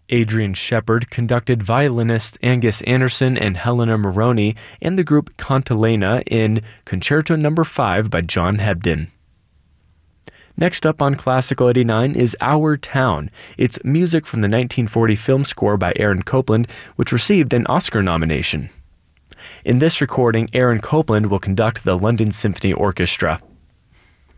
Adrian Shepard conducted violinists Angus Anderson and Helena Moroni and the group Cantilena in Concerto No. 5 by John Hebden. Next up on Classical 89 is Our Town. It's music from the 1940 film score by Aaron Copland, which received an Oscar nomination. In this recording, Aaron Copland will conduct the London Symphony Orchestra.